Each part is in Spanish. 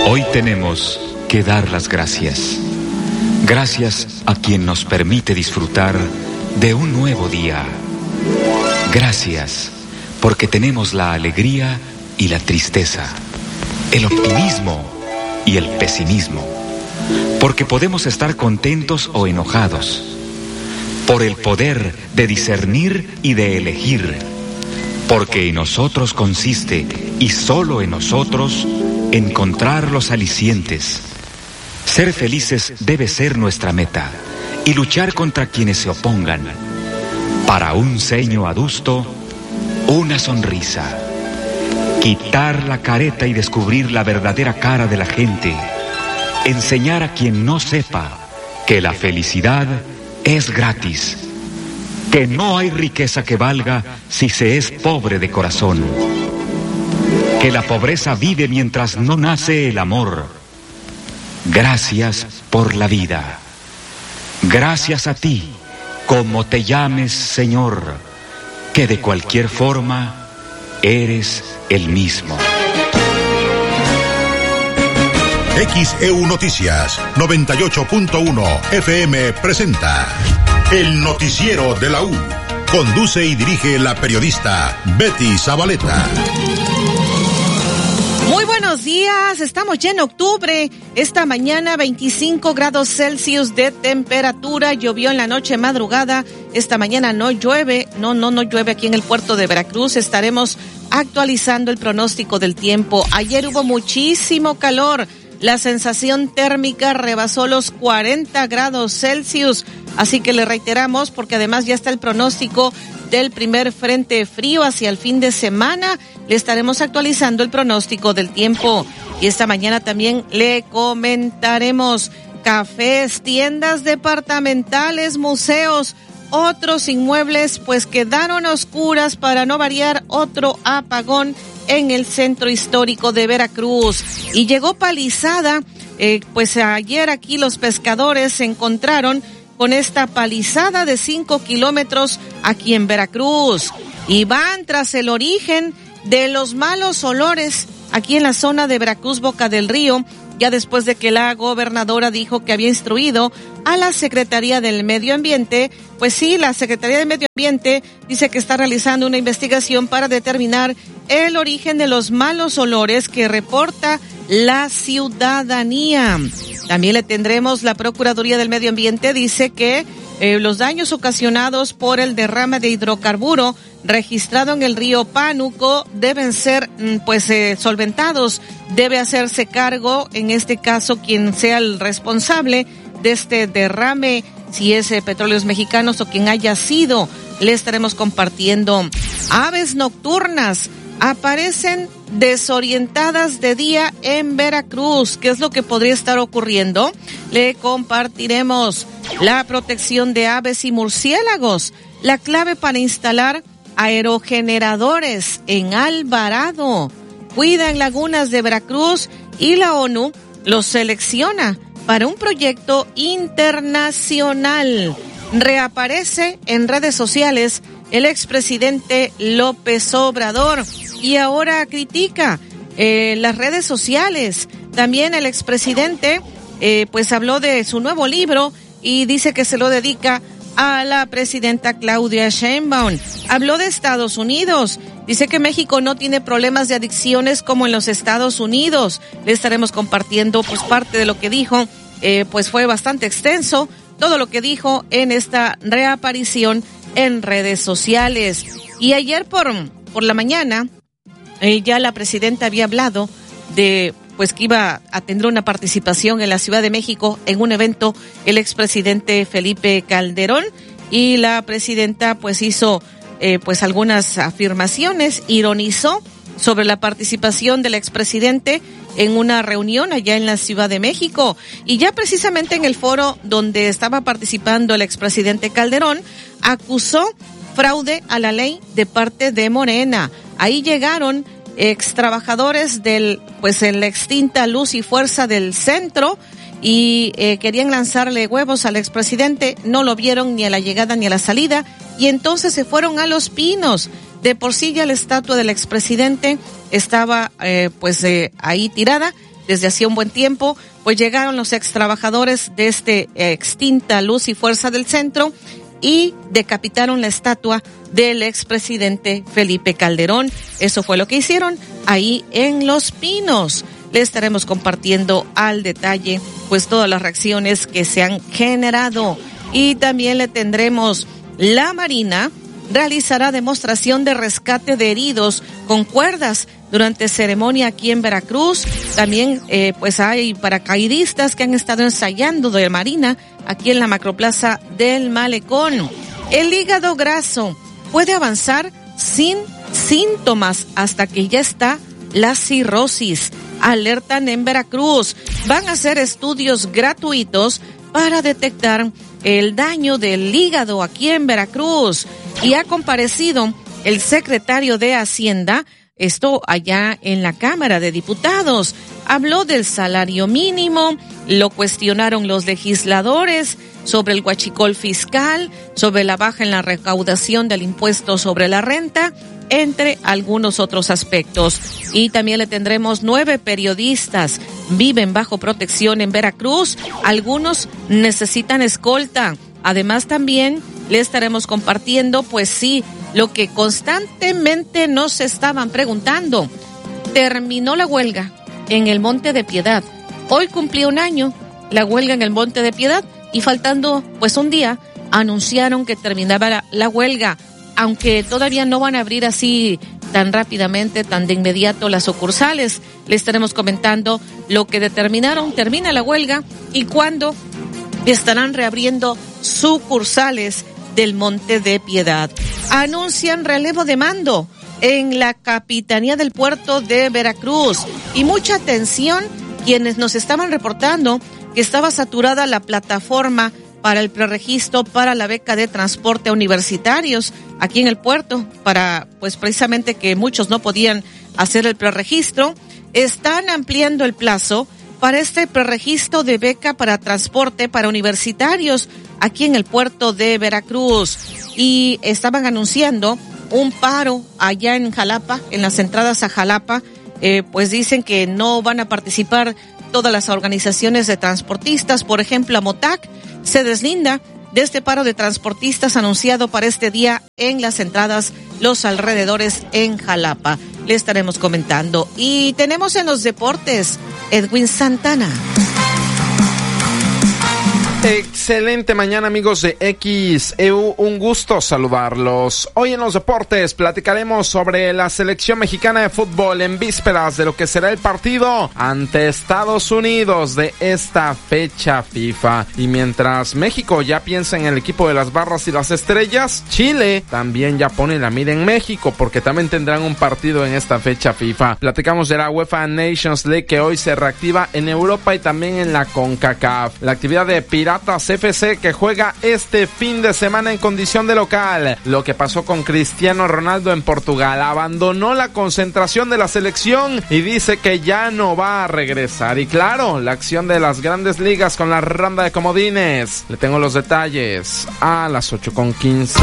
Hoy tenemos que dar las gracias. Gracias a quien nos permite disfrutar de un nuevo día. Gracias porque tenemos la alegría y la tristeza, el optimismo y el pesimismo, porque podemos estar contentos o enojados, por el poder de discernir y de elegir, porque en nosotros consiste, y solo en nosotros, encontrar los alicientes. Ser felices debe ser nuestra meta, y luchar contra quienes se opongan. Para un ceño adusto, una sonrisa. Quitar la careta y descubrir la verdadera cara de la gente. Enseñar a quien no sepa que la felicidad es gratis. Que no hay riqueza que valga si se es pobre de corazón. Que la pobreza vive mientras no nace el amor. Gracias por la vida. Gracias a ti, como te llames, Señor, que de cualquier forma eres el mismo. XEU Noticias 98.1 FM presenta El Noticiero de la U. Conduce y dirige la periodista Betty Zabaleta. Muy buenos días, estamos ya en octubre. Esta mañana 25 grados Celsius de temperatura, llovió en la noche madrugada. Esta mañana no llueve, no llueve aquí en el puerto de Veracruz. Estaremos actualizando el pronóstico del tiempo. Ayer hubo muchísimo calor. La sensación térmica rebasó los 40 grados Celsius, así que le reiteramos, porque además ya está el pronóstico del primer frente frío hacia el fin de semana. Le estaremos actualizando el pronóstico del tiempo. Y esta mañana también le comentaremos cafés, tiendas departamentales, museos, otros inmuebles, pues quedaron a oscuras para no variar otro apagón en el centro histórico de Veracruz. Y llegó palizada, pues ayer aquí los pescadores se encontraron con esta palizada de 5 kilómetros aquí en Veracruz. Y van tras el origen de los malos olores aquí en la zona de Veracruz, Boca del Río, ya después de que la gobernadora dijo que había instruido a la Secretaría del Medio Ambiente. Pues sí, la Secretaría del Medio Ambiente dice que está realizando una investigación para determinar el origen de los malos olores que reporta la ciudadanía. También le tendremos la Procuraduría del Medio Ambiente, dice que los daños ocasionados por el derrame de hidrocarburo registrado en el río Pánuco deben ser solventados. Debe hacerse cargo, en este caso, quien sea el responsable de este derrame, si es Petróleos Mexicanos o quien haya sido. Le estaremos compartiendo. Aves nocturnas aparecen desorientadas de día en Veracruz. ¿Qué es lo que podría estar ocurriendo? Le compartiremos la protección de aves y murciélagos, la clave para instalar aerogeneradores en Alvarado. Cuidan lagunas de Veracruz y la ONU los selecciona para un proyecto internacional. Reaparece en redes sociales el expresidente López Obrador y ahora critica las redes sociales. También el expresidente habló de su nuevo libro y dice que se lo dedica a la presidenta Claudia Sheinbaum. Habló de Estados Unidos. Dice que México no tiene problemas de adicciones como en los Estados Unidos. Le estaremos compartiendo parte de lo que dijo. Fue bastante extenso todo lo que dijo en esta reaparición en redes sociales. Y ayer por la mañana ya la presidenta había hablado de que iba a tener una participación en la Ciudad de México en un evento el expresidente Felipe Calderón, y la presidenta hizo algunas afirmaciones, ironizó sobre la participación del expresidente en una reunión allá en la Ciudad de México. Y ya precisamente en el foro donde estaba participando el expresidente Calderón, acusó fraude a la ley de parte de Morena. Ahí llegaron extrabajadores en la extinta Luz y Fuerza del Centro y querían lanzarle huevos al expresidente. No lo vieron ni a la llegada ni a la salida, y entonces se fueron a Los Pinos. De por sí ya la estatua del expresidente estaba ahí tirada, desde hacía un buen tiempo, pues llegaron los extrabajadores de extinta Luz y Fuerza del Centro y decapitaron la estatua del expresidente Felipe Calderón. Eso fue lo que hicieron ahí en Los Pinos. Le estaremos compartiendo al detalle pues todas las reacciones que se han generado. Y también le tendremos la Marina realizará demostración de rescate de heridos con cuerdas durante ceremonia aquí en Veracruz. También pues hay paracaidistas que han estado ensayando de Marina aquí en la Macroplaza del Malecón. El hígado graso puede avanzar sin síntomas hasta que ya está la cirrosis. Alertan en Veracruz. Van a hacer estudios gratuitos para detectar el daño del hígado aquí en Veracruz. Y ha comparecido el secretario de Hacienda, esto allá en la Cámara de Diputados. Habló del salario mínimo, lo cuestionaron los legisladores sobre el huachicol fiscal, sobre la baja en la recaudación del impuesto sobre la renta, entre algunos otros aspectos. Y también le tendremos 9 periodistas viven bajo protección en Veracruz. Algunos necesitan escolta. Además también le estaremos compartiendo, pues sí, lo que constantemente nos estaban preguntando. Terminó la huelga en el Monte de Piedad. Hoy cumplió un año la huelga en el Monte de Piedad y faltando pues un día anunciaron que terminaba la huelga. Aunque todavía no van a abrir así tan rápidamente, tan de inmediato las sucursales, le estaremos comentando lo que determinaron. Termina la huelga y cuándo estarán reabriendo sucursales del Monte de Piedad. Anuncian relevo de mando en la Capitanía del Puerto de Veracruz. Y mucha atención, quienes nos estaban reportando que estaba saturada la plataforma para el preregistro para la beca de transporte a universitarios aquí en el puerto, para pues precisamente que muchos no podían hacer el preregistro. Están ampliando el plazo para este preregistro de beca para transporte para universitarios aquí en el puerto de Veracruz. Y estaban anunciando un paro allá en Jalapa, en las entradas a Jalapa. Pues dicen que no van a participar todas las organizaciones de transportistas. Por ejemplo, Amotac se deslinda de este paro de transportistas anunciado para este día en las entradas, los alrededores en Jalapa. Le estaremos comentando. Y tenemos en los deportes Edwin Santana. Excelente mañana, amigos de XEU, un gusto saludarlos. Hoy en los deportes platicaremos sobre la selección mexicana de fútbol en vísperas de lo que será el partido ante Estados Unidos de esta fecha FIFA. Y mientras México ya piensa en el equipo de las barras y las estrellas, Chile también ya pone la mira en México porque también tendrán un partido en esta fecha FIFA. Platicamos de la UEFA Nations League que hoy se reactiva en Europa y también en la CONCACAF. La actividad de Piratas FC que juega este fin de semana en condición de local. Lo que pasó con Cristiano Ronaldo en Portugal. Abandonó la concentración de la selección y dice que ya no va a regresar. Y claro, la acción de las grandes ligas con la ronda de comodines. Le tengo los detalles a las 8:15.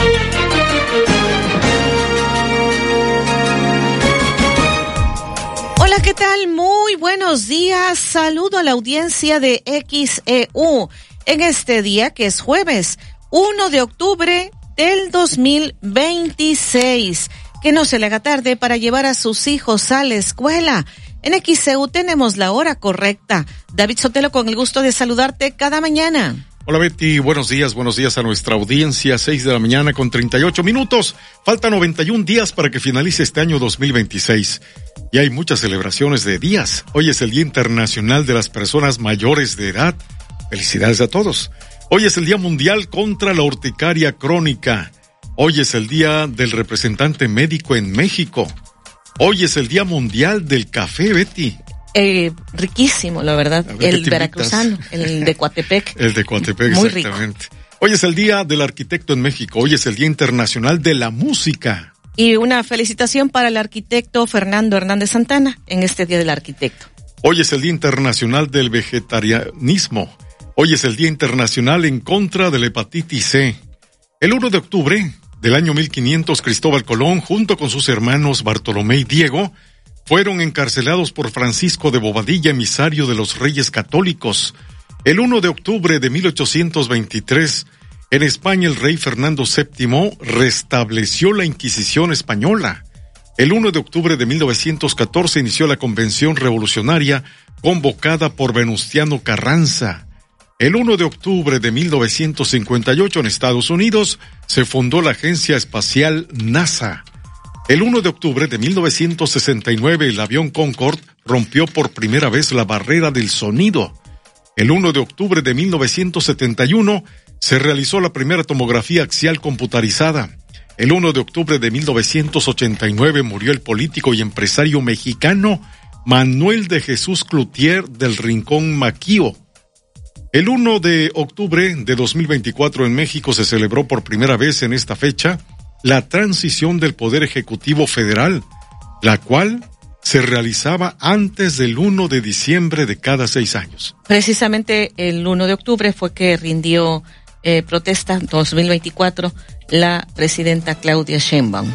Hola, ¿qué tal? Muy buenos días. Saludo a la audiencia de XEU en este día que es jueves 1 de octubre del 2026. Que no se le haga tarde para llevar a sus hijos a la escuela. En XEU tenemos la hora correcta. David Sotelo, con el gusto de saludarte cada mañana. Hola Betty, buenos días a nuestra audiencia, 6:38 a.m. Faltan 91 días para que finalice este año 2026. Y hay muchas celebraciones de días. Hoy es el Día Internacional de las Personas Mayores de Edad. Felicidades a todos. Hoy es el Día Mundial contra la Urticaria Crónica. Hoy es el Día del Representante Médico en México. Hoy es el Día Mundial del Café, Betty. Riquísimo, la verdad. El veracruzano, el de Coatepec. El de Coatepec, muy exactamente. Rico. Hoy es el Día del Arquitecto en México. Hoy es el Día Internacional de la Música. Y una felicitación para el arquitecto Fernando Hernández Santana en este Día del Arquitecto. Hoy es el Día Internacional del Vegetarianismo. Hoy es el Día Internacional en contra de la hepatitis C. El 1 de octubre del año 1500, Cristóbal Colón, junto con sus hermanos Bartolomé y Diego, fueron encarcelados por Francisco de Bobadilla, emisario de los Reyes Católicos. El 1 de octubre de 1823, en España el rey Fernando VII restableció la Inquisición española. El 1 de octubre de 1914 inició la Convención Revolucionaria convocada por Venustiano Carranza. El 1 de octubre de 1958 en Estados Unidos se fundó la Agencia Espacial NASA. El 1 de octubre de 1969 el avión Concorde rompió por primera vez la barrera del sonido. El 1 de octubre de 1971 se realizó la primera tomografía axial computarizada. El 1 de octubre de 1989 murió el político y empresario mexicano Manuel de Jesús Cloutier del Rincón Maquío. El 1 de octubre de 2024 en México se celebró por primera vez en esta fecha la transición del Poder Ejecutivo Federal, la cual se realizaba antes del 1 de diciembre de cada 6 años. Precisamente el 1 de octubre fue que rindió protesta 2024 la presidenta Claudia Sheinbaum.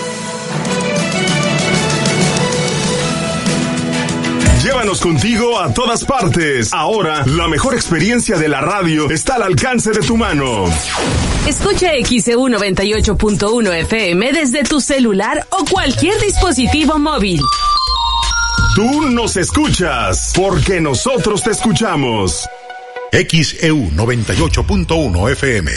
Llévanos contigo a todas partes. Ahora, la mejor experiencia de la radio está al alcance de tu mano. Escucha XEU 98.1 FM desde tu celular o cualquier dispositivo móvil. Tú nos escuchas, porque nosotros te escuchamos. XEU 98.1 FM.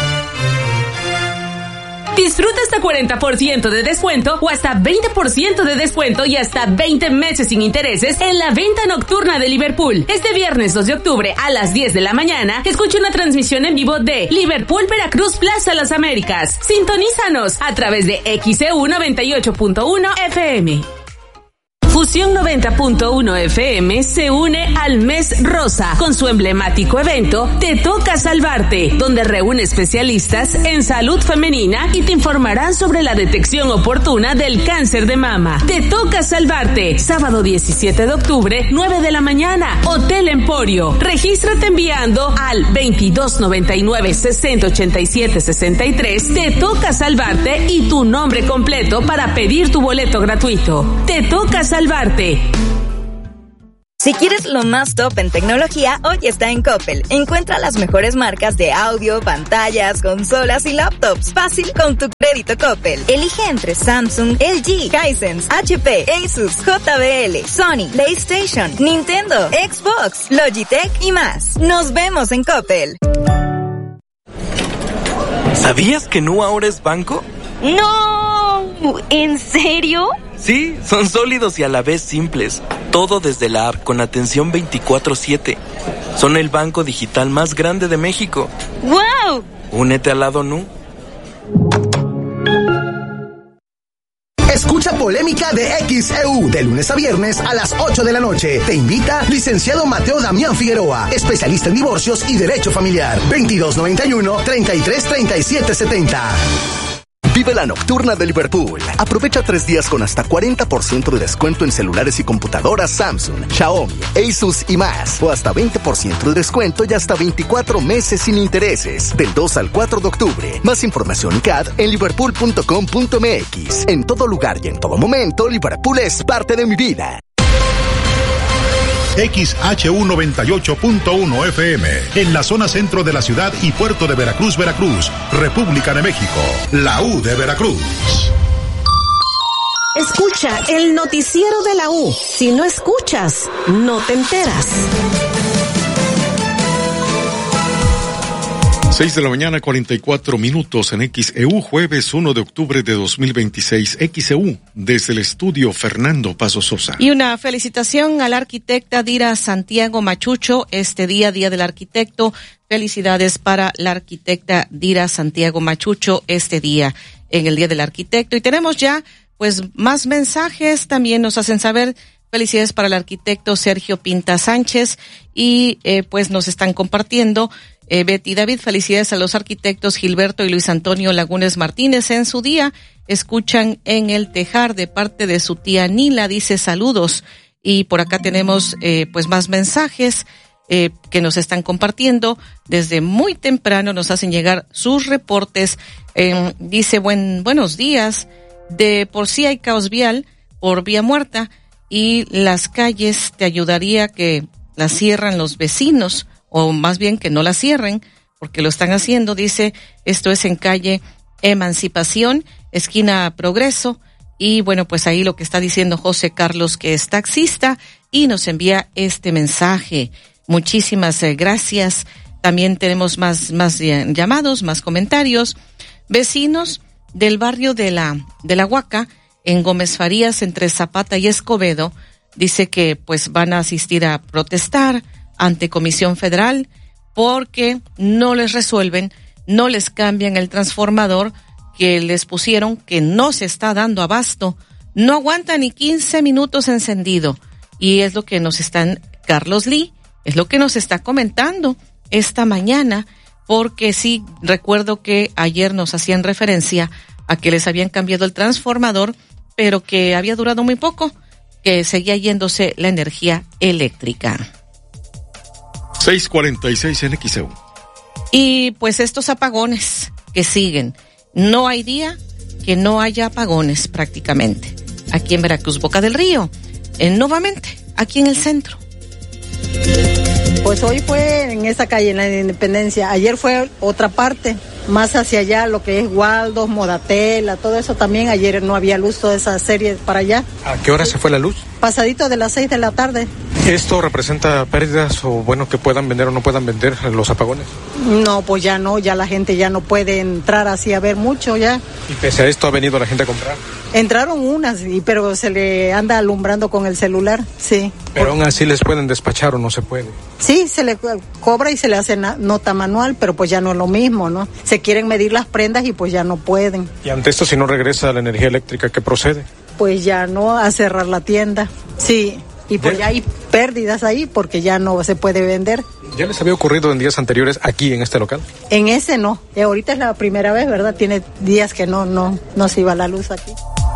Disfruta hasta 40% de descuento o hasta 20% de descuento y hasta 20 meses sin intereses en la venta nocturna de Liverpool. Este viernes 2 de octubre a las 10 de la mañana, escucha una transmisión en vivo de Liverpool Veracruz Plaza Las Américas. Sintonízanos a través de XEU 98.1 FM. Fusión 90.1 FM se une al Mes Rosa con su emblemático evento Te Toca Salvarte, donde reúne especialistas en salud femenina y te informarán sobre la detección oportuna del cáncer de mama. Te Toca Salvarte, sábado 17 de octubre, 9 de la mañana, Hotel Emporio. Regístrate enviando al 2299-6087-63. Te Toca Salvarte y tu nombre completo para pedir tu boleto gratuito. Te Toca Salvarte. Si quieres lo más top en tecnología, hoy está en Coppel. Encuentra las mejores marcas de audio, pantallas, consolas y laptops. Fácil con tu crédito Coppel. Elige entre Samsung, LG, Hisense, HP, Asus, JBL, Sony, PlayStation, Nintendo, Xbox, Logitech y más. Nos vemos en Coppel. ¿Sabías que Nu ahora es banco? ¡No! ¿En serio? Sí, son sólidos y a la vez simples. Todo desde la app con atención 24/7. Son el banco digital más grande de México. ¡Wow! Únete al lado Nu. Escucha Polémica de XEU de lunes a viernes a las 8 de la noche. Te invita licenciado Mateo Damián Figueroa, especialista en divorcios y derecho familiar. 2291-333770. Vive la nocturna de Liverpool. Aprovecha 3 días con hasta 40% de descuento en celulares y computadoras Samsung, Xiaomi, Asus y más. O hasta 20% de descuento y hasta 24 meses sin intereses. Del 2 al 4 de octubre. Más información y CAD en liverpool.com.mx. En todo lugar y en todo momento, Liverpool es parte de mi vida. XHU 98.1 FM, en la zona centro de la ciudad y puerto de Veracruz, Veracruz, República de México, la U de Veracruz. Escucha el noticiero de la U. Si no escuchas, no te enteras. 6 de la mañana, 44 minutos en XEU, jueves 1 de octubre de 2026. XEU, desde el estudio Fernando Paso Sosa. Y una felicitación a la arquitecta Dira Santiago Machucho, este día del arquitecto. Felicidades para la arquitecta Dira Santiago Machucho, este día, en el Día del Arquitecto. Y tenemos ya, pues, más mensajes. También nos hacen saber felicidades para el arquitecto Sergio Pinta Sánchez. Y, pues, nos están compartiendo Betty David, felicidades a los arquitectos Gilberto y Luis Antonio Lagunes Martínez en su día. Escuchan en el tejar de parte de su tía Nila, dice saludos. Y por acá tenemos pues más mensajes que nos están compartiendo. Desde muy temprano nos hacen llegar sus reportes. Dice buenos días. De por sí hay caos vial por vía muerta y las calles te ayudaría que las cierran los vecinos, o más bien que no las cierren, porque lo están haciendo. Dice, esto es en calle Emancipación, esquina Progreso, y bueno, pues ahí lo que está diciendo José Carlos, que es taxista, y nos envía este mensaje. Muchísimas gracias. También tenemos más llamados, más comentarios. Vecinos del barrio de la Huaca, en Gómez Farías, entre Zapata y Escobedo, dice que pues van a asistir a protestar ante Comisión Federal porque no les resuelven, no les cambian el transformador que les pusieron, que no se está dando abasto, no aguanta ni 15 minutos encendido. Y es lo que nos están, Carlos Lee, es lo que nos está comentando esta mañana, porque sí, recuerdo que ayer nos hacían referencia a que les habían cambiado el transformador, pero que había durado muy poco, que seguía yéndose la energía eléctrica. 6:46 en XEU. Y pues estos apagones que siguen, no hay día que no haya apagones prácticamente. Aquí en Veracruz, Boca del Río, nuevamente, aquí en el centro. Pues hoy fue en esa calle, en la Independencia. Ayer fue otra parte, más hacia allá, lo que es Waldos, Modatela, todo eso también. Ayer no había luz, toda esa serie para allá. ¿A qué hora se fue la luz? Pasadito de las 6 de la tarde. ¿Esto representa pérdidas o bueno, que puedan vender o no puedan vender los apagones? No, pues ya no, ya la gente ya no puede entrar así a ver mucho ya. ¿Y pese a esto ha venido la gente a comprar? Entraron unas, pero se le anda alumbrando con el celular, sí. ¿Pero aún así les pueden despachar o no se puede? Sí, se le cobra y se le hace nota manual, pero pues ya no es lo mismo, ¿no? Se quieren medir las prendas y pues ya no pueden. ¿Y ante esto, si no regresa la energía eléctrica, qué procede? Pues ya no, a cerrar la tienda, sí. Y pues ya hay pérdidas ahí porque ya no se puede vender. ¿Ya les había ocurrido en días anteriores aquí en este local? En ese no. Ahorita es la primera vez, ¿verdad? Tiene días que no se iba la luz aquí.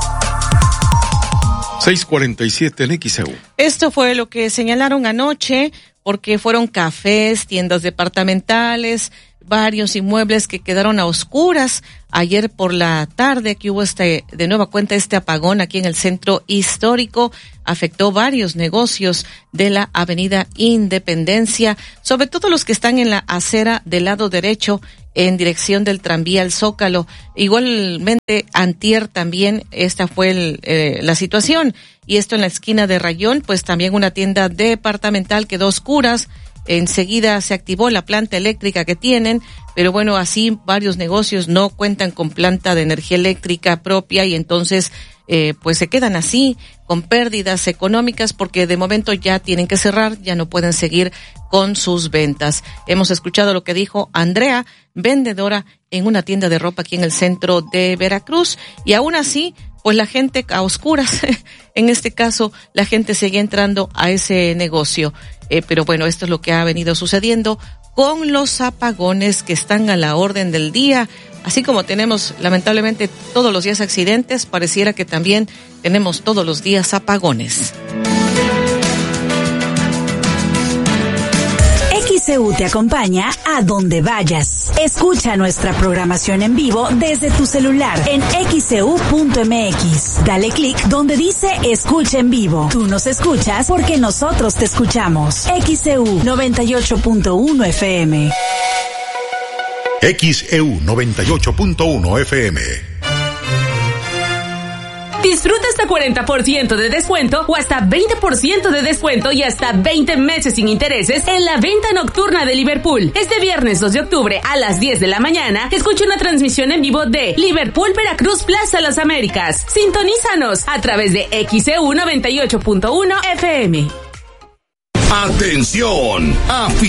6:47 en XEU. Esto fue lo que señalaron anoche, porque fueron cafés, tiendas departamentales, varios inmuebles que quedaron a oscuras. Ayer por la tarde que hubo de nueva cuenta este apagón aquí en el centro histórico, afectó varios negocios de la avenida Independencia, sobre todo los que están en la acera del lado derecho en dirección del tranvía al Zócalo. Igualmente, antier también esta fue la situación, y esto en la esquina de Rayón, pues también una tienda departamental quedó a oscuras. Enseguida se activó la planta eléctrica que tienen, pero bueno, así varios negocios no cuentan con planta de energía eléctrica propia y entonces pues se quedan así con pérdidas económicas porque de momento ya tienen que cerrar, ya no pueden seguir con sus ventas. Hemos escuchado lo que dijo Andrea, vendedora en una tienda de ropa aquí en el centro de Veracruz, y aún así pues la gente a oscuras, en este caso la gente sigue entrando a ese negocio. Pero bueno, esto es lo que ha venido sucediendo con los apagones que están a la orden del día. Así como tenemos lamentablemente todos los días accidentes, pareciera que también tenemos todos los días apagones. XEU te acompaña a donde vayas. Escucha nuestra programación en vivo desde tu celular en xeu.mx. Dale clic donde dice escucha en vivo. Tú nos escuchas porque nosotros te escuchamos. XEU 98.1 FM. XEU 98.1 FM. Disfruta hasta 40% de descuento o hasta 20% de descuento y hasta 20 meses sin intereses en la venta nocturna de Liverpool. Este viernes 2 de octubre a las 10 de la mañana, escucha una transmisión en vivo de Liverpool Veracruz Plaza Las Américas. Sintonízanos a través de XEU 98.1 FM. ¡Atención!